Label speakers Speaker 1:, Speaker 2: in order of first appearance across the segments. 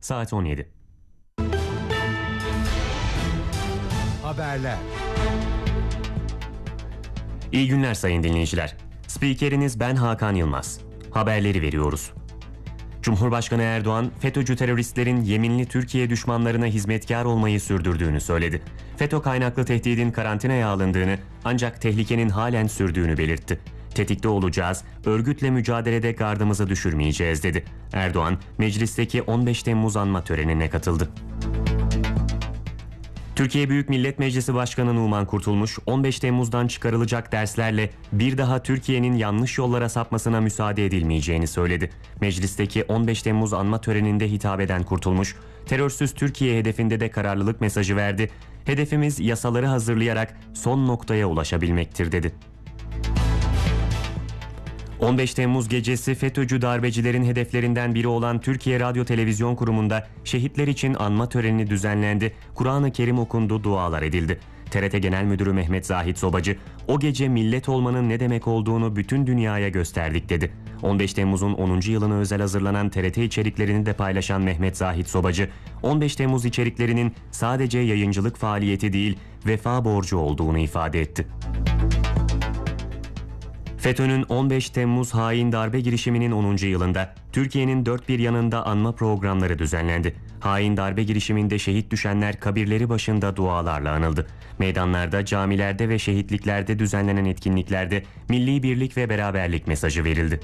Speaker 1: saat 17.
Speaker 2: Haberler.
Speaker 1: İyi günler sayın dinleyiciler. Spikeriniz ben Hakan Yılmaz. Haberleri veriyoruz. Cumhurbaşkanı Erdoğan, FETÖ'cü teröristlerin yeminli Türkiye düşmanlarına hizmetkar olmayı sürdürdüğünü söyledi. FETÖ kaynaklı tehdidin karantinaya alındığını ancak tehlikenin halen sürdüğünü belirtti. Tetikte olacağız, örgütle mücadelede gardımızı düşürmeyeceğiz dedi. Erdoğan, meclisteki 15 Temmuz anma törenine katıldı. Türkiye Büyük Millet Meclisi Başkanı Numan Kurtulmuş, 15 Temmuz'dan çıkarılacak derslerle bir daha Türkiye'nin yanlış yollara sapmasına müsaade edilmeyeceğini söyledi. Meclisteki 15 Temmuz anma töreninde hitap eden Kurtulmuş, terörsüz Türkiye hedefinde de kararlılık mesajı verdi. Hedefimiz yasaları hazırlayarak son noktaya ulaşabilmektir dedi. 15 Temmuz gecesi FETÖ'cü darbecilerin hedeflerinden biri olan Türkiye Radyo Televizyon Kurumu'nda şehitler için anma töreni düzenlendi, Kur'an-ı Kerim okundu, dualar edildi. TRT Genel Müdürü Mehmet Zahit Sobacı, o gece millet olmanın ne demek olduğunu bütün dünyaya gösterdik dedi. 15 Temmuz'un 10. yılına özel hazırlanan TRT içeriklerini de paylaşan Mehmet Zahit Sobacı, 15 Temmuz içeriklerinin sadece yayıncılık faaliyeti değil, vefa borcu olduğunu ifade etti. FETÖ'nün 15 Temmuz hain darbe girişiminin 10. yılında Türkiye'nin dört bir yanında anma programları düzenlendi. Hain darbe girişiminde şehit düşenler kabirleri başında dualarla anıldı. Meydanlarda, camilerde ve şehitliklerde düzenlenen etkinliklerde milli birlik ve beraberlik mesajı verildi.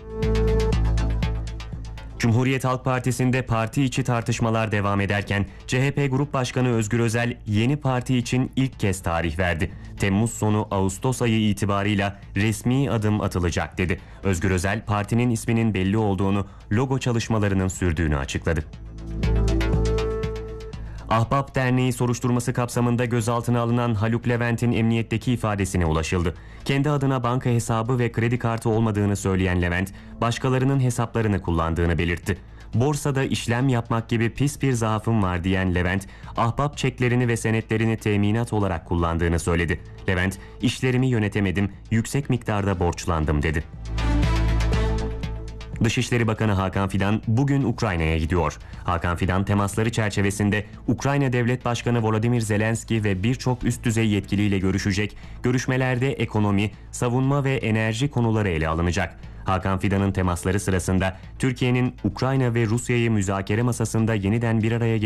Speaker 1: Cumhuriyet Halk Partisi'nde parti içi tartışmalar devam ederken CHP Grup Başkanı Özgür Özel yeni parti için ilk kez tarih verdi. Temmuz sonu Ağustos ayı itibarıyla resmi adım atılacak dedi. Özgür Özel partinin isminin belli olduğunu, logo çalışmalarının sürdüğünü açıkladı. Ahbap Derneği soruşturması kapsamında gözaltına alınan Haluk Levent'in emniyetteki ifadesine ulaşıldı. Kendi adına banka hesabı ve kredi kartı olmadığını söyleyen Levent, başkalarının hesaplarını kullandığını belirtti. Borsada işlem yapmak gibi pis bir zaafım var diyen Levent, ahbap çeklerini ve senetlerini teminat olarak kullandığını söyledi. Levent, işlerimi yönetemedim, yüksek miktarda borçlandım dedi. Dışişleri Bakanı Hakan Fidan bugün Ukrayna'ya gidiyor. Hakan Fidan temasları çerçevesinde Ukrayna Devlet Başkanı Volodymyr Zelenski ve birçok üst düzey yetkiliyle görüşecek. Görüşmelerde ekonomi, savunma ve enerji konuları ele alınacak. Hakan Fidan'ın temasları sırasında Türkiye'nin Ukrayna ve Rusya'yı müzakere masasında yeniden bir araya